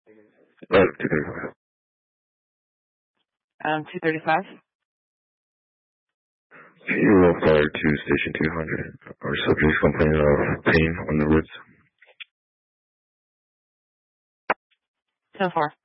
235. 235. Fuel fired to station 200. Our subjects complaining of pain on the ribs. 10-4.